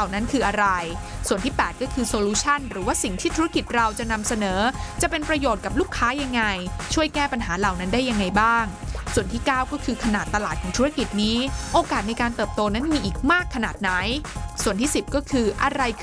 เรานั้นคืออะไรส่วนที่8ก็คือโซลูชันหรือว่าสิ่งที่ธุรกิจเราจะนำเสนอจะเป็นประโยชน์กับลูกค้ายังไงช่วยแก้ปัญหาเหล่านั้นได้ยังไงบ้างส่วนที่9ก็คือขนาดตลาดของธุรกิจนี้โอกาสในการเติบโตนั้นมีอีกมากขนาดไหนส่วนที่10ก็คืออะไร